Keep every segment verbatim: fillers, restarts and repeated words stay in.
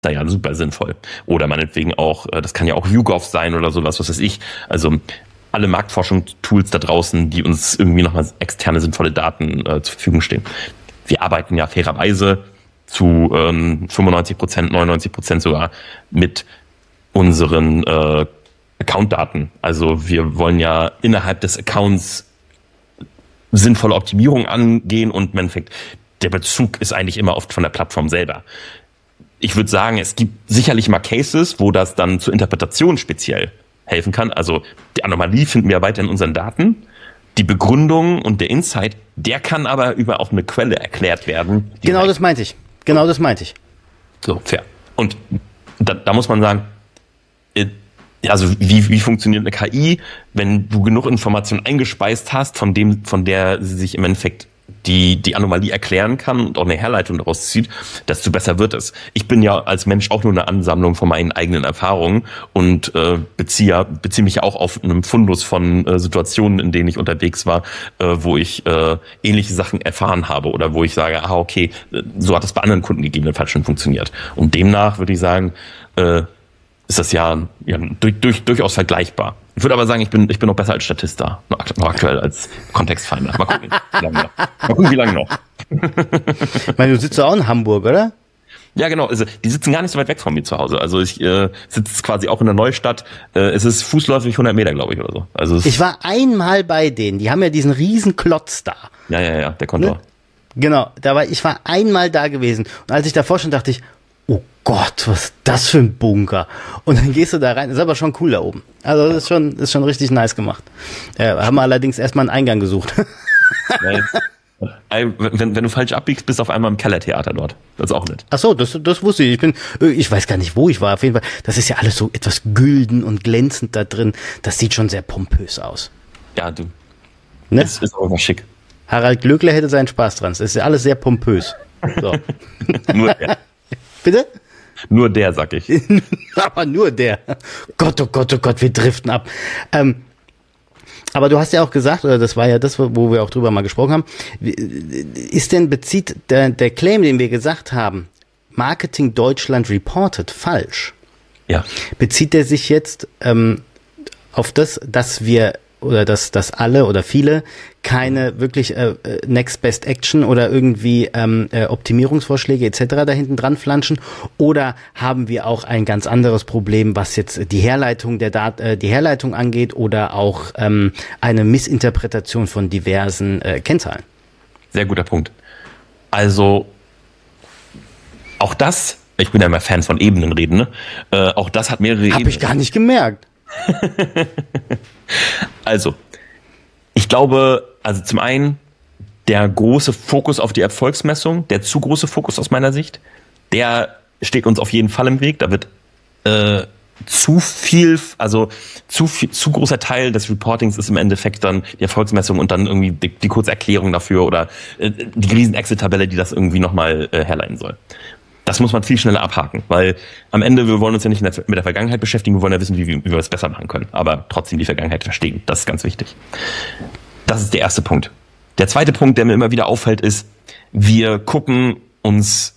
ja super sinnvoll. Oder meinetwegen auch, das kann ja auch YouGov sein oder sowas, was weiß ich. Also alle Marktforschungstools da draußen, die uns irgendwie nochmal externe sinnvolle Daten äh, zur Verfügung stehen. Wir arbeiten ja fairerweise zu ähm, fünfundneunzig Prozent, neunundneunzig Prozent sogar mit unseren äh, Account-Daten. Also wir wollen ja innerhalb des Accounts sinnvolle Optimierung angehen und im Endeffekt der Bezug ist eigentlich immer oft von der Plattform selber. Ich würde sagen, es gibt sicherlich mal Cases, wo das dann zur Interpretation speziell helfen kann. Also die Anomalie finden wir weiter in unseren Daten. Die Begründung und der Insight, der kann aber über auch eine Quelle erklärt werden. Genau das meinte ich. Genau das meinte ich. So, fair. Und da, da muss man sagen, also wie, wie funktioniert eine K I, wenn du genug Informationen eingespeist hast, von dem, von der sie sich im Endeffekt die, die Anomalie erklären kann und auch eine Herleitung daraus zieht, desto besser wird es. Ich bin ja als Mensch auch nur eine Ansammlung von meinen eigenen Erfahrungen und äh, beziehe, beziehe mich ja auch auf einen Fundus von äh, Situationen, in denen ich unterwegs war, äh, wo ich äh, ähnliche Sachen erfahren habe oder wo ich sage, ah okay, so hat es bei anderen Kunden gegebenenfalls schon funktioniert. Und demnach würde ich sagen, äh, ist das ja, ja durch, durch, durchaus vergleichbar. Ich würde aber sagen, ich bin, ich bin noch besser als Statist da, noch aktuell als Kontextfinder. Mal gucken, wie lange noch. Mal gucken, wie lange noch. Ich meine, du sitzt doch auch in Hamburg, oder? Ja, genau. Also, die sitzen gar nicht so weit weg von mir zu Hause. Also ich äh, sitze quasi auch in der Neustadt. Äh, es ist fußläufig hundert Meter, glaube ich, oder so. Also ich war einmal bei denen. Die haben ja diesen riesen Klotz da. Ja, ja, ja, der Kontor. Ne? Genau. Da war, ich war einmal da gewesen. Und als ich davor stand, dachte ich, oh Gott, was ist das für ein Bunker? Und dann gehst du da rein, ist aber schon cool da oben. Also das ist schon, ist schon richtig nice gemacht. Ja, haben wir allerdings erstmal einen Eingang gesucht. Ja, wenn, wenn du falsch abbiegst, bist du auf einmal im Kellertheater dort. Das ist auch nett. Ach so, das, das wusste ich. Ich bin, ich weiß gar nicht, wo ich war. Auf jeden Fall, das ist ja alles so etwas gülden und glänzend da drin. Das sieht schon sehr pompös aus. Ja, du. Ne? Das ist auch schick. Harald Glöckler hätte seinen Spaß dran. Das ist ja alles sehr pompös. So. Nur der. Bitte? Nur der, sag ich. Aber nur der. Gott, oh Gott, oh Gott, wir driften ab. Ähm, aber du hast ja auch gesagt, oder das war ja das, wo wir auch drüber mal gesprochen haben, ist denn, bezieht der, der Claim, den wir gesagt haben, Marketing Deutschland reported, falsch? Ja. Bezieht der sich jetzt ähm, auf das, dass wir oder dass, dass alle oder viele keine wirklich äh, Next Best Action oder irgendwie ähm, äh, Optimierungsvorschläge et cetera da hinten dran flanschen? Oder haben wir auch ein ganz anderes Problem, was jetzt die Herleitung der Dat- äh, die Herleitung angeht oder auch ähm, eine Missinterpretation von diversen äh, Kennzahlen? Sehr guter Punkt. Also auch das, ich bin ja immer Fan von Ebenen reden, ne? Äh, auch das hat mehrere Ebenen. Hab ich gar nicht gemerkt. Also, ich glaube, also zum einen der große Fokus auf die Erfolgsmessung, der zu große Fokus aus meiner Sicht, der steht uns auf jeden Fall im Weg. Da wird äh, zu viel, also zu viel, zu großer Teil des Reportings ist im Endeffekt dann die Erfolgsmessung und dann irgendwie die, die kurze Erklärung dafür oder äh, die riesen Excel-Tabelle, die das irgendwie nochmal äh, herleiten soll. Das muss man viel schneller abhaken, weil am Ende, wir wollen uns ja nicht mit der Vergangenheit beschäftigen, wir wollen ja wissen, wie, wie wir es besser machen können, aber trotzdem die Vergangenheit verstehen. Das ist ganz wichtig. Das ist der erste Punkt. Der zweite Punkt, der mir immer wieder auffällt, ist, wir gucken uns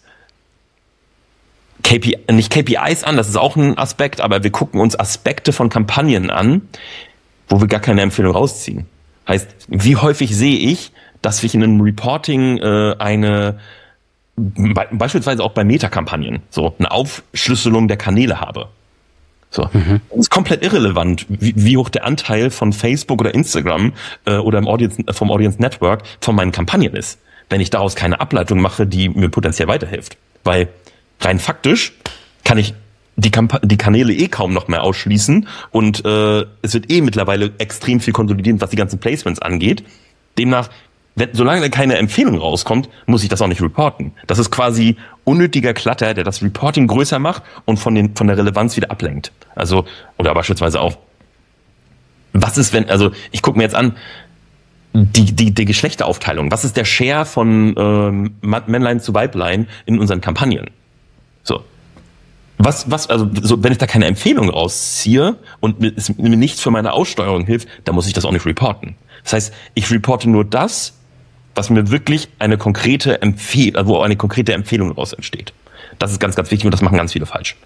K P I, nicht K P Is an, das ist auch ein Aspekt, aber wir gucken uns Aspekte von Kampagnen an, wo wir gar keine Empfehlung rausziehen. Heißt, wie häufig sehe ich, dass ich in einem Reporting äh, eine beispielsweise auch bei Meta-Kampagnen so eine Aufschlüsselung der Kanäle habe. So. Mhm. Das ist komplett irrelevant, wie, wie hoch der Anteil von Facebook oder Instagram äh, oder im Audience, vom Audience Network von meinen Kampagnen ist, wenn ich daraus keine Ableitung mache, die mir potenziell weiterhilft. Weil rein faktisch kann ich die, Kamp- die Kanäle eh kaum noch mehr ausschließen und äh, es wird eh mittlerweile extrem viel konsolidiert, was die ganzen Placements angeht. Demnach, wenn, solange keine Empfehlung rauskommt, muss ich das auch nicht reporten. Das ist quasi unnötiger Klatter, der das Reporting größer macht und von den von der Relevanz wieder ablenkt. Also, oder beispielsweise auch, was ist, wenn, also ich gucke mir jetzt an, die, die, die Geschlechteraufteilung, was ist der Share von ähm, Männlein zu Weiblein in unseren Kampagnen? So. Was, was, also, so, wenn ich da keine Empfehlung rausziehe und mir, es mir nichts für meine Aussteuerung hilft, dann muss ich das auch nicht reporten. Das heißt, ich reporte nur das, was mir wirklich eine konkrete Empfehlung, also wo eine konkrete Empfehlung raus entsteht. Das ist ganz, ganz wichtig und das machen ganz viele falsch.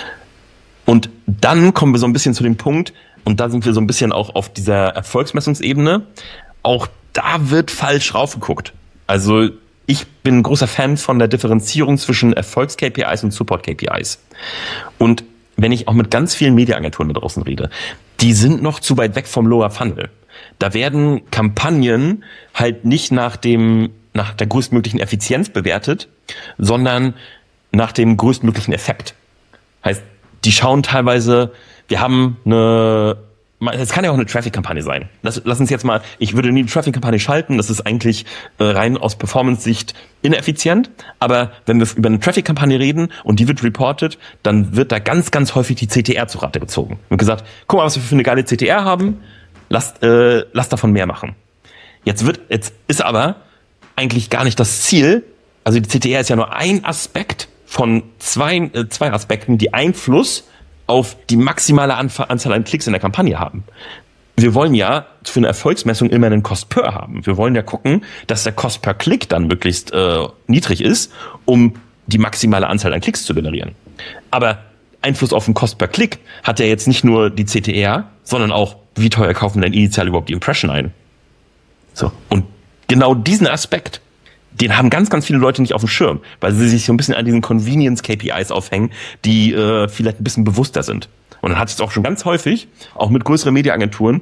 Und dann kommen wir so ein bisschen zu dem Punkt, und da sind wir so ein bisschen auch auf dieser Erfolgsmessungsebene, auch da wird falsch raufgeguckt. Also ich bin ein großer Fan von der Differenzierung zwischen Erfolgs-K P Is und Support-K P Is. Und wenn ich auch mit ganz vielen Mediaagenturen da draußen rede, die sind noch zu weit weg vom Lower Funnel. Da werden Kampagnen halt nicht nach dem, nach der größtmöglichen Effizienz bewertet, sondern nach dem größtmöglichen Effekt. Heißt, die schauen teilweise, wir haben eine, es kann ja auch eine Traffic-Kampagne sein. Lass, lass uns jetzt mal, ich würde nie eine Traffic-Kampagne schalten, das ist eigentlich äh, rein aus Performance-Sicht ineffizient, aber wenn wir über eine Traffic-Kampagne reden und die wird reported, dann wird da ganz, ganz häufig die C T R zu Rate gezogen. Und gesagt, guck mal, was wir für eine geile C T R haben, lass, äh, lass davon mehr machen. Jetzt wird, jetzt ist aber eigentlich gar nicht das Ziel, also die C T R ist ja nur ein Aspekt von zwei, äh, zwei Aspekten, die Einfluss auf die maximale Anzahl an Klicks in der Kampagne haben. Wir wollen ja für eine Erfolgsmessung immer einen Cost per haben. Wir wollen ja gucken, dass der Cost per Klick dann möglichst äh, niedrig ist, um die maximale Anzahl an Klicks zu generieren. Aber Einfluss auf den Cost per Klick hat ja jetzt nicht nur die C T R, sondern auch, wie teuer kaufen denn initial überhaupt die Impression ein. So. Und genau diesen Aspekt, den haben ganz, ganz viele Leute nicht auf dem Schirm, weil sie sich so ein bisschen an diesen Convenience-K P Is aufhängen, die äh, vielleicht ein bisschen bewusster sind. Und dann hatte ich es auch schon ganz häufig, auch mit größeren Mediaagenturen,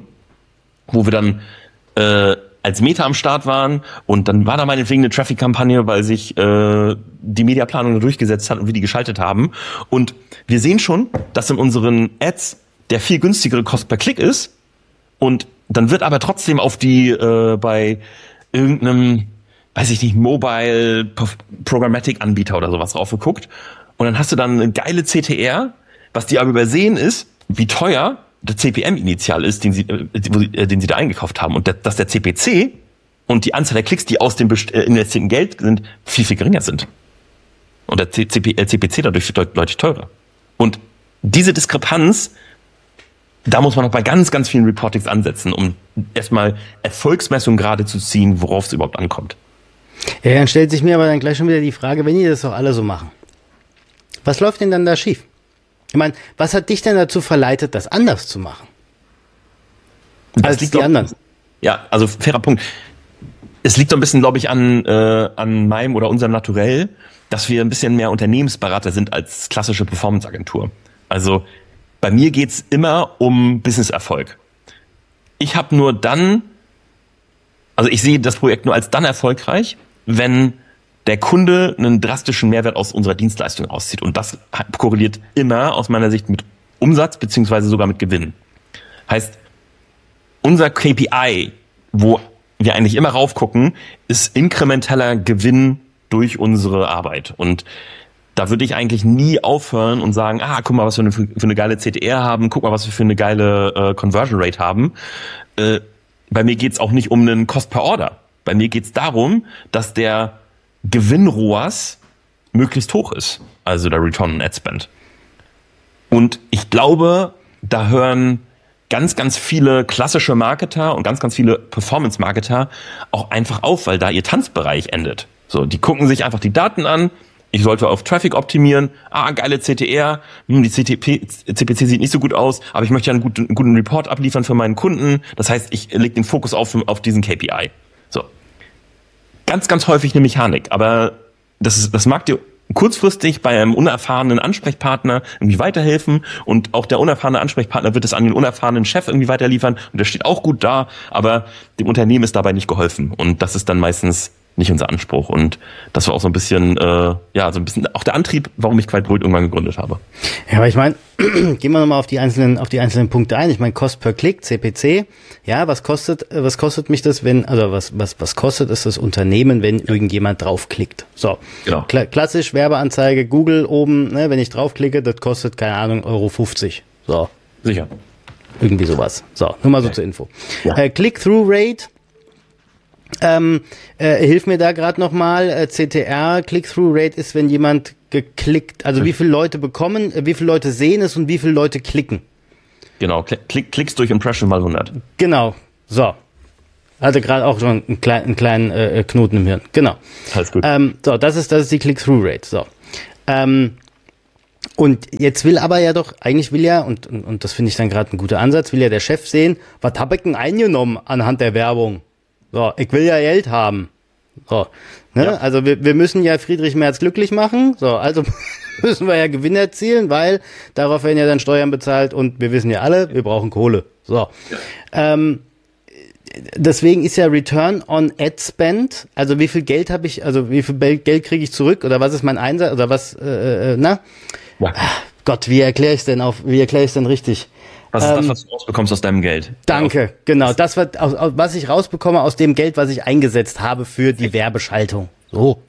wo wir dann äh, als Meta am Start waren und dann war da meinetwegen eine Traffic-Kampagne, weil sich äh, die Mediaplanung durchgesetzt hat und wir die geschaltet haben. Und wir sehen schon, dass in unseren Ads der viel günstigere Cost per Klick ist und dann wird aber trotzdem auf die äh, bei irgendeinem weiß ich nicht, Mobile Programmatic Anbieter oder sowas raufgeguckt. Und dann hast du dann eine geile C T R, was die aber übersehen ist, wie teuer der C P M initial ist, den sie, äh, den sie da eingekauft haben. Und der, dass der C P C und die Anzahl der Klicks, die aus dem äh, investierten Geld sind, viel, viel geringer sind. Und der C P, äh, C P C dadurch deut, deutlich teurer. Und diese Diskrepanz, da muss man noch bei ganz, ganz vielen Reportings ansetzen, um erstmal Erfolgsmessung gerade zu ziehen, worauf es überhaupt ankommt. Ja, dann stellt sich mir aber dann gleich schon wieder die Frage, wenn die das doch alle so machen, was läuft denn dann da schief? Ich meine, was hat dich denn dazu verleitet, das anders zu machen? Das als liegt die doch, anderen? Ja, also fairer Punkt. Es liegt so ein bisschen, glaube ich, an, äh, an meinem oder unserem Naturell, dass wir ein bisschen mehr Unternehmensberater sind als klassische Performance-Agentur. Also bei mir geht's immer um Business-Erfolg. Ich habe nur dann, also ich sehe das Projekt nur als dann erfolgreich, wenn der Kunde einen drastischen Mehrwert aus unserer Dienstleistung auszieht. Und das korreliert immer aus meiner Sicht mit Umsatz beziehungsweise sogar mit Gewinn. Heißt, unser K P I, wo wir eigentlich immer raufgucken, ist inkrementeller Gewinn durch unsere Arbeit. Und da würde ich eigentlich nie aufhören und sagen, ah, guck mal, was wir für eine, für eine geile C T R haben, guck mal, was wir für eine geile äh, Conversion Rate haben. Äh, bei mir geht's auch nicht um einen Cost per Order. Bei mir geht's darum, dass der Gewinn R O A S möglichst hoch ist, also der Return on Ad Spend. Und ich glaube, da hören ganz, ganz viele klassische Marketer und ganz, ganz viele Performance-Marketer auch einfach auf, weil da ihr Tanzbereich endet. So, die gucken sich einfach die Daten an. Ich sollte auf Traffic optimieren. Ah, geile C T R. Hm, die C T P, C P C sieht nicht so gut aus, aber ich möchte ja einen guten, einen guten Report abliefern für meinen Kunden. Das heißt, ich lege den Fokus auf, auf diesen K P I. So. Ganz, ganz häufig eine Mechanik, aber das ist, das mag dir kurzfristig bei einem unerfahrenen Ansprechpartner irgendwie weiterhelfen und auch der unerfahrene Ansprechpartner wird es an den unerfahrenen Chef irgendwie weiterliefern und der steht auch gut da, aber dem Unternehmen ist dabei nicht geholfen und das ist dann meistens nicht unser Anspruch und das war auch so ein bisschen, äh, ja, so ein bisschen auch der Antrieb, warum ich QuiteBold irgendwann gegründet habe. Ja, aber ich meine, gehen wir nochmal auf die einzelnen, auf die einzelnen Punkte ein. Ich meine, Cost per Klick, C P C. Ja, was kostet, was kostet mich das, wenn, also was, was, was kostet es das Unternehmen, wenn irgendjemand draufklickt? So. Genau. Kla- klassisch Werbeanzeige, Google oben, ne, wenn ich draufklicke, das kostet, keine Ahnung, Euro fünfzig. So. Sicher. Irgendwie sowas. So, nur mal so okay. zur Info. Ja. Äh, Click-Through-Rate. Ähm, äh, hilf mir da gerade nochmal, äh, C T R, Click-Through-Rate ist, wenn jemand geklickt, also wie viele Leute bekommen, äh, wie viele Leute sehen es und wie viele Leute klicken. Genau, Klick, Klicks durch Impression mal hundert. Genau, so. Hatte gerade auch schon einen kleinen, einen kleinen äh, Knoten im Hirn, genau. Alles gut. Ähm, so, das ist, das ist die Click-Through-Rate, so. Ähm, und jetzt will aber ja doch, eigentlich will ja, und, und, und das finde ich dann gerade ein guter Ansatz, will ja der Chef sehen, was hab ich denn eingenommen anhand der Werbung? So, ich will ja Geld haben. So, ne? Ja. Also wir, wir müssen ja Friedrich Merz glücklich machen, so, also müssen wir ja Gewinn erzielen, weil darauf werden ja dann Steuern bezahlt und wir wissen ja alle, wir brauchen Kohle. So. Ja. Ähm, deswegen ist ja Return on Ad Spend, also wie viel Geld habe ich, also wie viel Geld kriege ich zurück oder was ist mein Einsatz oder was, äh, äh, na? Ja. Ach, Gott, wie erkläre ich es denn auf, wie erkläre ich es denn richtig? Was ist ähm, das, was du rausbekommst aus deinem Geld? Danke, ja, genau. Das, was, was ich rausbekomme aus dem Geld, was ich eingesetzt habe für die Werbeschaltung. So.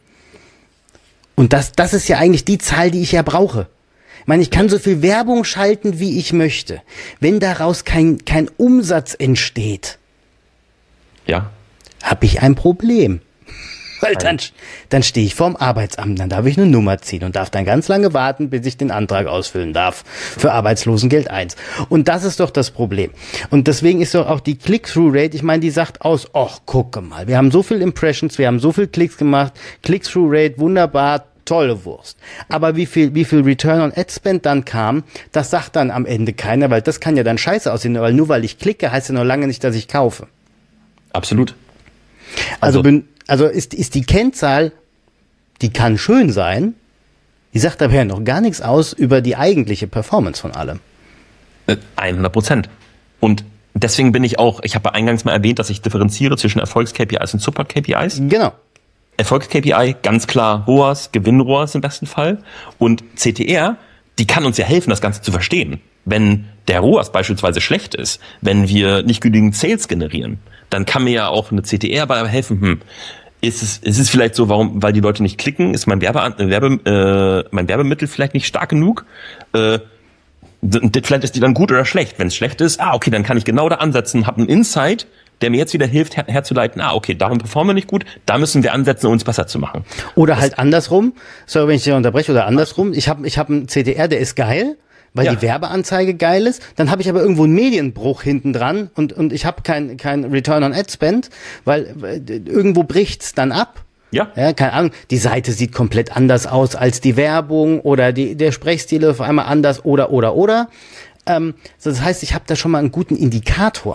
Und das, das ist ja eigentlich die Zahl, die ich ja brauche. Ich meine, ich kann so viel Werbung schalten, wie ich möchte. Wenn daraus kein, kein Umsatz entsteht, ja, habe ich ein Problem. Weil dann, dann stehe ich vorm Arbeitsamt, dann darf ich eine Nummer ziehen und darf dann ganz lange warten, bis ich den Antrag ausfüllen darf für Arbeitslosengeld eins. Und das ist doch das Problem. Und deswegen ist doch auch die Click-Through-Rate, ich meine, die sagt aus, ach, gucke mal, wir haben so viel Impressions, wir haben so viel Klicks gemacht, Click-Through-Rate, wunderbar, tolle Wurst. Aber wie viel, wie viel Return on Ad Spend dann kam, das sagt dann am Ende keiner, weil das kann ja dann scheiße aussehen, weil nur weil ich klicke, heißt ja noch lange nicht, dass ich kaufe. Absolut. Also, also bin, Also ist, ist die Kennzahl, die kann schön sein, die sagt aber ja noch gar nichts aus über die eigentliche Performance von allem. hundert Prozent. Und deswegen bin ich auch, ich habe eingangs mal erwähnt, dass ich differenziere zwischen Erfolgs-K P Is und Support-K P Is. Genau. Erfolgs-K P I, ganz klar R O A S, Gewinn-R O A S im besten Fall. Und C T R, die kann uns ja helfen, das Ganze zu verstehen. Wenn der R O A S beispielsweise schlecht ist, wenn wir nicht genügend Sales generieren, dann kann mir ja auch eine C T R dabei helfen, hm, ist es, ist es vielleicht so, warum, weil die Leute nicht klicken, ist mein Werbe, Werbe, äh, mein Werbemittel vielleicht nicht stark genug, äh, vielleicht ist die dann gut oder schlecht. Wenn es schlecht ist, ah, okay, dann kann ich genau da ansetzen, habe einen Insight, der mir jetzt wieder hilft, her- herzuleiten, ah, okay, darum performen wir nicht gut, da müssen wir ansetzen, um uns besser zu machen. Oder das halt andersrum, sorry, wenn ich dich unterbreche, oder andersrum, ich habe ich hab einen C T R, der ist geil, weil ja. die Werbeanzeige geil ist, dann habe ich aber irgendwo einen Medienbruch hinten dran und und ich habe kein kein Return on Ad Spend, weil äh, irgendwo bricht's dann ab. Ja. Ja, keine Ahnung, die Seite sieht komplett anders aus als die Werbung oder die der Sprechstil auf einmal anders oder oder oder. Ähm, das heißt, ich habe da schon mal einen guten Indikator.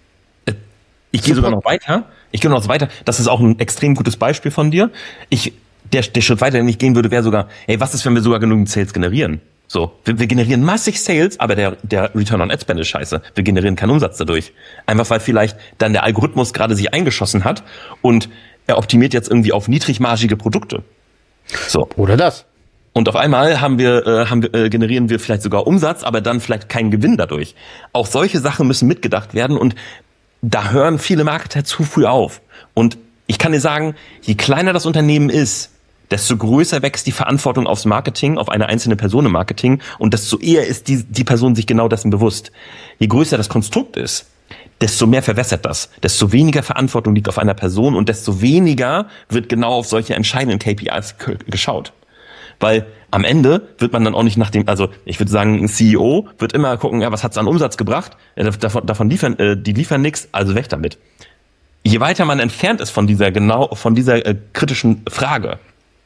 Ich gehe sogar noch weiter. Ich gehe noch weiter. Das ist auch ein extrem gutes Beispiel von dir. Ich der der Schritt weiter, den ich gehen würde, wäre sogar, ey, was ist, wenn wir sogar genügend Sales generieren? So, wir, wir generieren massig Sales, aber der, der Return on Ad Spend ist scheiße. Wir generieren keinen Umsatz dadurch. Einfach weil vielleicht dann der Algorithmus gerade sich eingeschossen hat und er optimiert jetzt irgendwie auf niedrigmargige Produkte. So. Oder das. Und auf einmal haben wir, äh, haben wir, äh, generieren wir vielleicht sogar Umsatz, aber dann vielleicht keinen Gewinn dadurch. Auch solche Sachen müssen mitgedacht werden und da hören viele Marketer zu früh auf. Und ich kann dir sagen, je kleiner das Unternehmen ist, desto größer wächst die Verantwortung aufs Marketing, auf eine einzelne Person im Marketing und desto eher ist die, die Person sich genau dessen bewusst. Je größer das Konstrukt ist, desto mehr verwässert das, desto weniger Verantwortung liegt auf einer Person und desto weniger wird genau auf solche entscheidenden K P Is geschaut. Weil am Ende wird man dann auch nicht nach dem, also ich würde sagen, ein C E O wird immer gucken, ja, was hat's an Umsatz gebracht? Ja, davon, davon liefern, äh, die liefern nichts, also weg damit. Je weiter man entfernt ist von dieser genau, von dieser äh, kritischen Frage,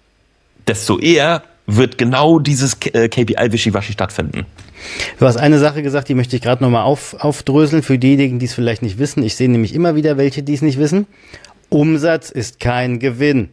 desto eher wird genau dieses K P I-Wischiwaschi stattfinden. Du hast eine Sache gesagt, die möchte ich gerade nochmal auf, aufdröseln für diejenigen, die es vielleicht nicht wissen. Ich sehe nämlich immer wieder welche, die es nicht wissen. Umsatz ist kein Gewinn.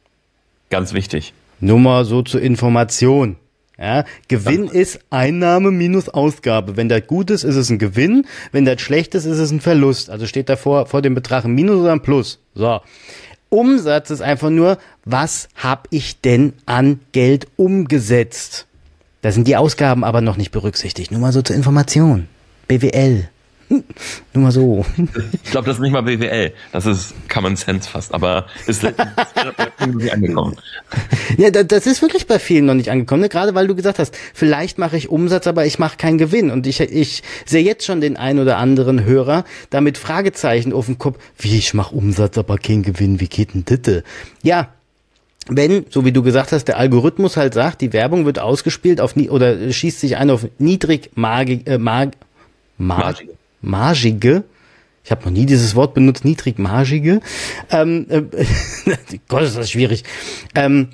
Ganz wichtig. Nur mal so zur Information. Ja, Gewinn ja. ist Einnahme minus Ausgabe. Wenn das gut ist, ist es ein Gewinn. Wenn das schlecht ist, ist es ein Verlust. Also steht davor vor dem Betrag ein Minus oder ein Plus. So. Umsatz ist einfach nur, was habe ich denn an Geld umgesetzt? Da sind die Ausgaben aber noch nicht berücksichtigt. Nur mal so zur Information. B W L. Nur mal so. Ich glaube, das ist nicht mal B W L. Das ist Common Sense fast, aber ist irgendwie angekommen. Ja, das ist wirklich bei vielen noch nicht angekommen, ne? Gerade weil du gesagt hast, vielleicht mache ich Umsatz, aber ich mache keinen Gewinn. Und ich, ich sehe jetzt schon den ein oder anderen Hörer da mit Fragezeichen auf dem Kopf. Wie, ich mache Umsatz, aber keinen Gewinn? Wie geht denn das? Ja. Wenn, so wie du gesagt hast, der Algorithmus halt sagt, die Werbung wird ausgespielt auf nie oder schießt sich ein auf niedrig margig, äh, marg, marg, margige. margige, ich habe noch nie dieses Wort benutzt, niedrigmargige, ähm, äh, Gott, ist das schwierig, ähm,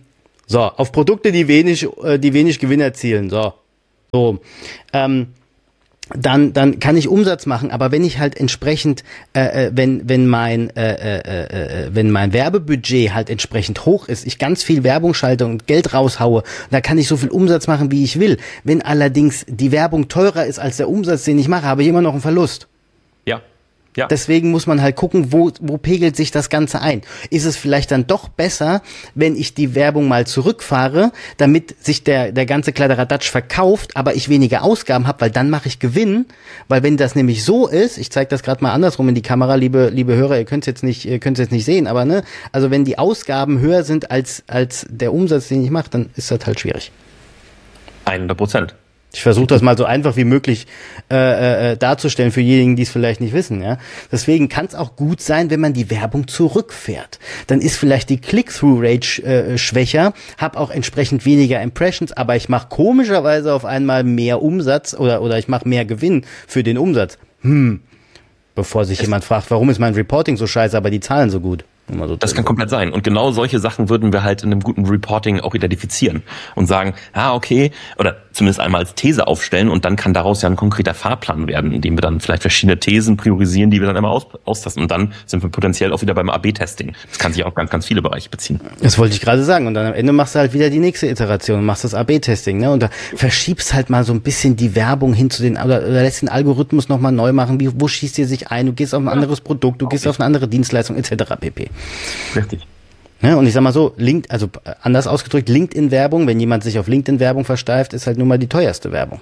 So, auf Produkte, die wenig, äh, die wenig Gewinn erzielen. So, so. Ähm, dann dann kann ich Umsatz machen, aber wenn ich halt entsprechend äh, wenn wenn mein äh, äh, äh, wenn mein Werbebudget halt entsprechend hoch ist, ich ganz viel Werbung schalte und Geld raushaue, dann kann ich so viel Umsatz machen, wie ich will. Wenn allerdings die Werbung teurer ist als der Umsatz, den ich mache, habe ich immer noch einen Verlust. Ja. Ja. Deswegen muss man halt gucken, wo, wo pegelt sich das Ganze ein. Ist es vielleicht dann doch besser, wenn ich die Werbung mal zurückfahre, damit sich der, der ganze Kladderadatsch verkauft, aber ich weniger Ausgaben habe, weil dann mache ich Gewinn. Weil wenn das nämlich so ist, ich zeige das gerade mal andersrum in die Kamera, liebe, liebe Hörer, ihr könnt es jetzt nicht, ihr könnt es jetzt nicht sehen, aber ne, also wenn die Ausgaben höher sind als, als der Umsatz, den ich mache, dann ist das halt schwierig. hundert Prozent. Ich versuche das mal so einfach wie möglich äh, äh, darzustellen für diejenigen, die es vielleicht nicht wissen. Ja, deswegen kann es auch gut sein, wenn man die Werbung zurückfährt. Dann ist vielleicht die Click-through-Rate äh, schwächer, habe auch entsprechend weniger Impressions, aber ich mache komischerweise auf einmal mehr Umsatz oder oder ich mache mehr Gewinn für den Umsatz. Hm. Bevor sich es jemand fragt, warum ist mein Reporting so scheiße, aber die Zahlen so gut. So das kann komplett sein. Und genau solche Sachen würden wir halt in einem guten Reporting auch identifizieren und sagen, ah, okay, oder zumindest einmal als These aufstellen und dann kann daraus ja ein konkreter Fahrplan werden, indem wir dann vielleicht verschiedene Thesen priorisieren, die wir dann immer aus, austesten. Und dann sind wir potenziell auch wieder beim A B Testing. Das kann sich auf ganz, ganz viele Bereiche beziehen. Das wollte ich gerade sagen. Und dann am Ende machst du halt wieder die nächste Iteration und machst das A B Testing, ne? Und da verschiebst halt mal so ein bisschen die Werbung hin zu den, oder, oder lässt den Algorithmus nochmal neu machen. Wie, wo schießt ihr sich ein? Du gehst auf ein anderes Produkt, du gehst auf eine andere Dienstleistung, et cetera pp. Richtig. Ja, und ich sag mal so, Link, also anders ausgedrückt, LinkedIn-Werbung, wenn jemand sich auf LinkedIn-Werbung versteift, ist halt nun mal die teuerste Werbung.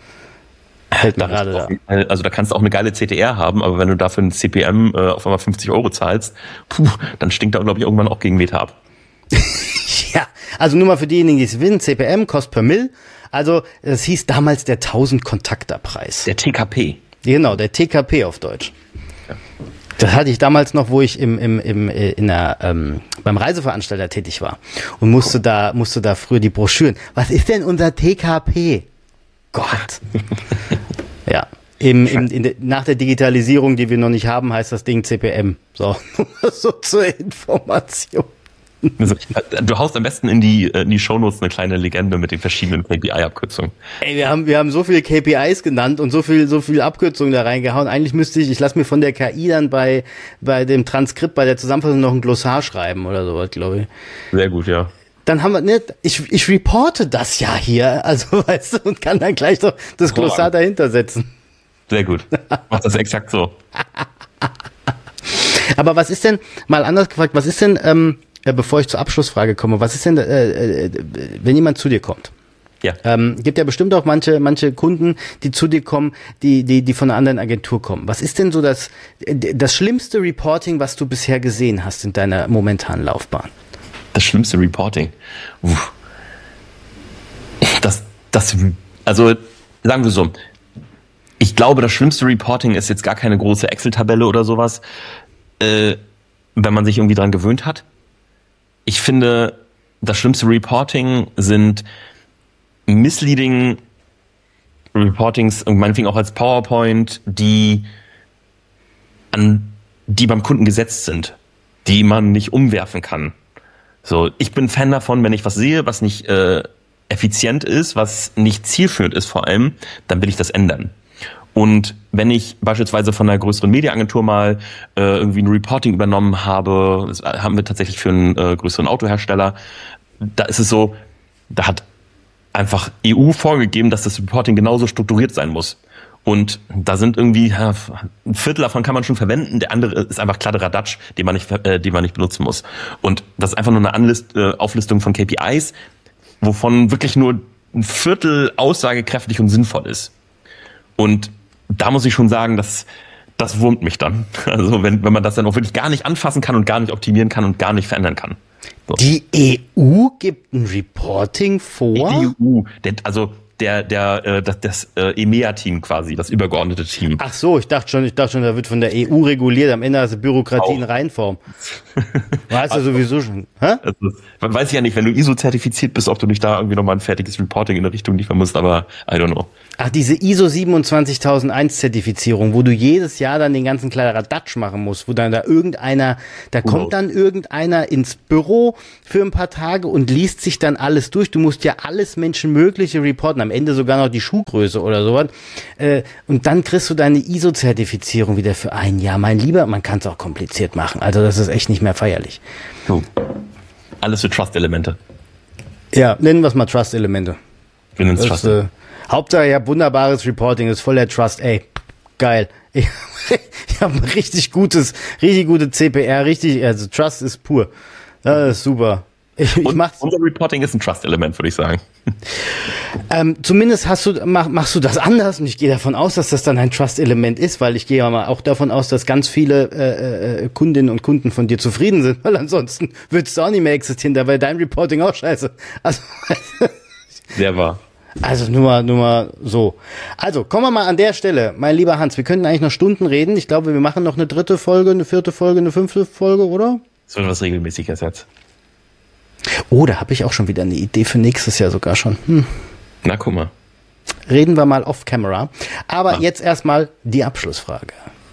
Fällt mir gerade da. Also da kannst du auch eine geile C T R haben, aber wenn du dafür ein C P M äh, auf einmal fünfzig Euro zahlst, puh, dann stinkt da, glaube ich, irgendwann auch gegen Meta ab. Ja, also nur mal für diejenigen, die es wissen, C P M, Cost per Mill. Also es hieß damals der tausend-Kontakter-Preis. Der T K P. Genau, der T K P auf Deutsch. Ja. Das hatte ich damals noch, wo ich im, im, im, in der, ähm, beim Reiseveranstalter tätig war und musste da, musste da früher die Broschüren. Was ist denn unser T K P? Gott. Ja. Im, im, in de, nach der Digitalisierung, die wir noch nicht haben, heißt das Ding C P M. So, so zur Information. Also, du haust am besten in die, in die Shownotes eine kleine Legende mit den verschiedenen K P I-Abkürzungen. Ey, wir haben, wir haben so viele K P Is genannt und so viel, so viel Abkürzungen da reingehauen. Eigentlich müsste ich, ich lasse mir von der K I dann bei, bei dem Transkript, bei der Zusammenfassung noch ein Glossar schreiben oder sowas, glaube ich. Sehr gut, ja. Dann haben wir, ne, ich, ich reporte das ja hier, also, weißt du, und kann dann gleich doch das Glossar dahinter setzen. Sehr gut. Mach das exakt so. Aber was ist denn, mal anders gefragt, was ist denn, ähm, bevor ich zur Abschlussfrage komme, was ist denn, äh, äh, wenn jemand zu dir kommt? Ja. Ähm, gibt ja bestimmt auch manche, manche Kunden, die zu dir kommen, die, die, die von einer anderen Agentur kommen. Was ist denn so das, das schlimmste Reporting, was du bisher gesehen hast in deiner momentanen Laufbahn? Das schlimmste Reporting? Uff. Das, das, also, sagen wir so. Ich glaube, das schlimmste Reporting ist jetzt gar keine große Excel-Tabelle oder sowas, äh, wenn man sich irgendwie dran gewöhnt hat. Ich finde, das schlimmste Reporting sind misleading Reportings, meinetwegen auch als PowerPoint, die an die beim Kunden gesetzt sind, die man nicht umwerfen kann. So, ich bin Fan davon, wenn ich was sehe, was nicht äh, effizient ist, was nicht zielführend ist vor allem, dann will ich das ändern. Und wenn ich beispielsweise von einer größeren Mediaagentur mal äh, irgendwie ein Reporting übernommen habe, das haben wir tatsächlich für einen äh, größeren Autohersteller, da ist es so, da hat einfach E U vorgegeben, dass das Reporting genauso strukturiert sein muss. Und da sind irgendwie, ja, ein Viertel davon kann man schon verwenden, der andere ist einfach Kladderadatsch, den man nicht, äh, den man nicht benutzen muss. Und das ist einfach nur eine Anlist, äh, Auflistung von K P Is, wovon wirklich nur ein Viertel aussagekräftig und sinnvoll ist. Und da muss ich schon sagen, dass das wurmt mich dann. Also wenn, wenn man das dann auch wirklich gar nicht anfassen kann und gar nicht optimieren kann und gar nicht verändern kann. So. Die E U gibt ein Reporting vor? Die E U, der, also der, der, äh, das, das äh, E M E A-Team quasi, das übergeordnete Team. Ach so, ich dachte schon, ich dachte schon, da wird von der E U reguliert. Am Ende hast du Bürokratie in Reinform. Weißt du sowieso schon. Hä? Also, man weiß ja nicht, wenn du I S O-zertifiziert bist, ob du nicht da irgendwie nochmal ein fertiges Reporting in der Richtung liefern musst, aber I don't know. Ach, diese I S O siebenundzwanzigtausendeins Zertifizierung, wo du jedes Jahr dann den ganzen Kladderadatsch machen musst, wo dann da irgendeiner, da kommt Wow. dann irgendeiner ins Büro für ein paar Tage und liest sich dann alles durch. Du musst ja alles Menschenmögliche reporten, am Ende sogar noch die Schuhgröße oder sowas. Äh, und dann kriegst du deine I S O-Zertifizierung wieder für ein Jahr. Mein Lieber, man kann es auch kompliziert machen. Also das ist echt nicht mehr feierlich. So. Alles für Trust-Elemente. Ja, nennen wir es mal Trust-Elemente. Wir nennen es Das, Trust. äh, Hauptsache, ihr habt wunderbares Reporting, ist voll der Trust, ey, geil. Ich, ich habe ein richtig gutes, richtig gute C P R, richtig, also Trust ist pur. Das ist super. Ich, ich Und mach's. unser Reporting ist ein Trust-Element, würde ich sagen. Ähm, zumindest hast du, mach, machst du das anders und ich gehe davon aus, dass das dann ein Trust-Element ist, weil ich gehe ja mal auch davon aus, dass ganz viele äh, äh, Kundinnen und Kunden von dir zufrieden sind, weil ansonsten würdest du auch nicht mehr existieren, da wäre dein Reporting auch scheiße. Also, Sehr wahr. Also nur mal, nur mal so. Also kommen wir mal an der Stelle, mein lieber Hans, wir könnten eigentlich noch Stunden reden. Ich glaube, wir machen noch eine dritte Folge, eine vierte Folge, eine fünfte Folge, oder? Das wird was Regelmäßiges jetzt. Oh, da habe ich auch schon wieder eine Idee für nächstes Jahr sogar schon. Hm. Na, guck mal. Reden wir mal off-camera. Aber Ah. jetzt erstmal die Abschlussfrage.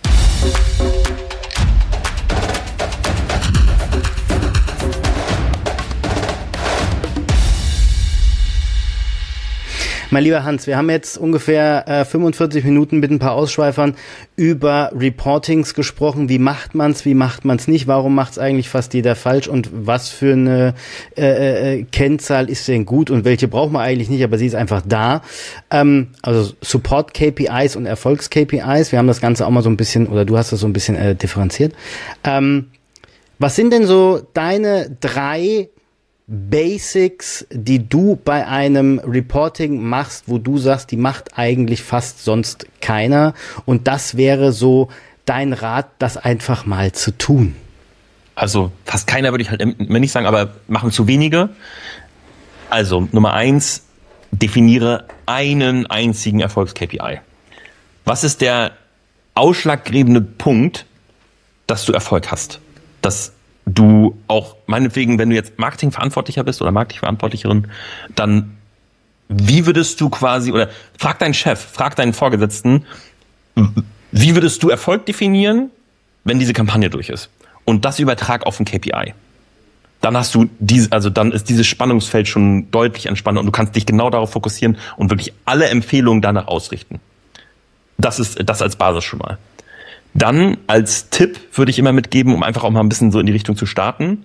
Mein lieber Hans, wir haben jetzt ungefähr äh, fünfundvierzig Minuten mit ein paar Ausschweifern über Reportings gesprochen. Wie macht man's, wie macht man's nicht? Warum macht's eigentlich fast jeder falsch? Und was für eine äh, äh, Kennzahl ist denn gut und welche braucht man eigentlich nicht? Aber sie ist einfach da. Ähm, also Support-K P Is und Erfolgs-K P Is. Wir haben das Ganze auch mal so ein bisschen, oder du hast das so ein bisschen äh, differenziert. Ähm, was sind denn so deine drei Basics, die du bei einem Reporting machst, wo du sagst, die macht eigentlich fast sonst keiner und das wäre so dein Rat, das einfach mal zu tun? Also fast keiner würde ich halt immer nicht sagen, aber machen zu wenige. Also Nummer eins, definiere einen einzigen Erfolgs-K P I. Was ist der ausschlaggebende Punkt, dass du Erfolg hast? Dass du auch, meinetwegen, wenn du jetzt Marketingverantwortlicher bist oder Marketingverantwortlicherin, dann wie würdest du quasi, oder frag deinen Chef, frag deinen Vorgesetzten, wie würdest du Erfolg definieren, wenn diese Kampagne durch ist? Und das übertrag auf ein K P I. Dann hast du diese, also dann ist dieses Spannungsfeld schon deutlich entspannter und du kannst dich genau darauf fokussieren und wirklich alle Empfehlungen danach ausrichten. Das ist das als Basis schon mal. Dann als Tipp würde ich immer mitgeben, um einfach auch mal ein bisschen so in die Richtung zu starten,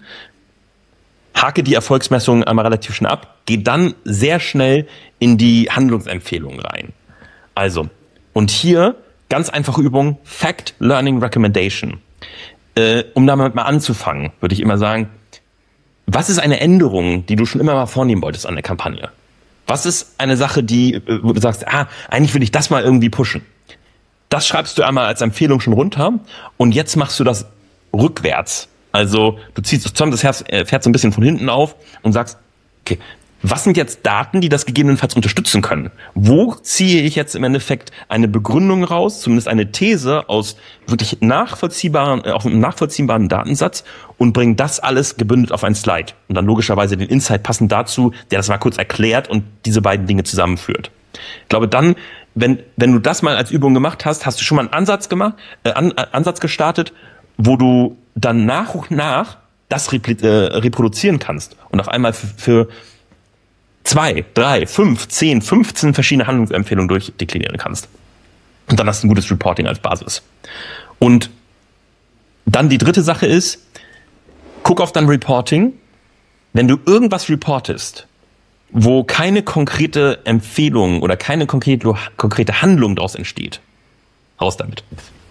hake die Erfolgsmessungen einmal relativ schnell ab, geh dann sehr schnell in die Handlungsempfehlungen rein. Also, und hier ganz einfache Übung, Fact Learning Recommendation. Äh, um damit mal anzufangen, würde ich immer sagen, was ist eine Änderung, die du schon immer mal vornehmen wolltest an der Kampagne? Was ist eine Sache, die, wo du sagst, ah, eigentlich will ich das mal irgendwie pushen? Das schreibst du einmal als Empfehlung schon runter und jetzt machst du das rückwärts. Also du ziehst das Pferd so ein bisschen von hinten auf und sagst, okay, was sind jetzt Daten, die das gegebenenfalls unterstützen können? Wo ziehe ich jetzt im Endeffekt eine Begründung raus, zumindest eine These aus wirklich nachvollziehbaren, auf einem nachvollziehbaren Datensatz und bringe das alles gebündelt auf ein Slide und dann logischerweise den Insight passend dazu, der das mal kurz erklärt und diese beiden Dinge zusammenführt. Ich glaube, dann, wenn wenn du das mal als Übung gemacht hast, hast du schon mal einen Ansatz gemacht, äh, an, äh, Ansatz gestartet, wo du dann nach und nach das repli- äh, reproduzieren kannst und auf einmal für, für zwei, drei, fünf, zehn, fünfzehn verschiedene Handlungsempfehlungen durchdeklinieren kannst. Und dann hast du ein gutes Reporting als Basis. Und dann die dritte Sache ist, guck auf dein Reporting. Wenn du irgendwas reportest, wo keine konkrete Empfehlung oder keine konkrete, konkrete Handlung daraus entsteht, raus damit.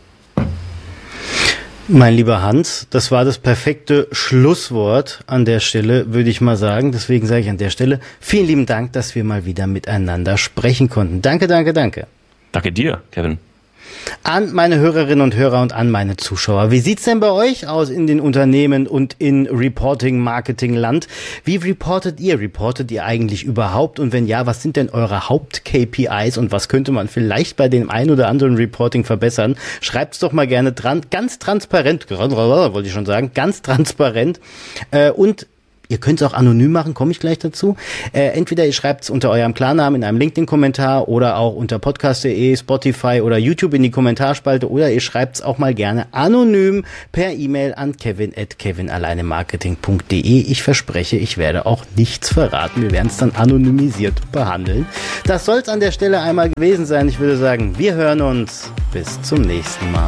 Mein lieber Hans, das war das perfekte Schlusswort an der Stelle, würde ich mal sagen. Deswegen sage ich an der Stelle vielen lieben Dank, dass wir mal wieder miteinander sprechen konnten. Danke, danke, danke. Danke dir, Kevin. An meine Hörerinnen und Hörer und an meine Zuschauer. Wie sieht's denn bei euch aus in den Unternehmen und in Reporting-Marketing-Land? Wie reportet ihr? Reportet ihr eigentlich überhaupt? Und wenn ja, was sind denn eure Haupt-K P Is und was könnte man vielleicht bei dem ein oder anderen Reporting verbessern? Schreibt's doch mal gerne dran. Ganz transparent, wollte ich schon sagen, ganz transparent. Und Ihr könnt es auch anonym machen, komme ich gleich dazu. Äh, entweder ihr schreibt es unter eurem Klarnamen in einem LinkedIn-Kommentar oder auch unter podcast punkt de, Spotify oder YouTube in die Kommentarspalte oder ihr schreibt es auch mal gerne anonym per E-Mail an kevin at kevinalleinemarketing punkt de. Ich verspreche, ich werde auch nichts verraten. Wir werden es dann anonymisiert behandeln. Das soll es an der Stelle einmal gewesen sein. Ich würde sagen, wir hören uns. Bis zum nächsten Mal.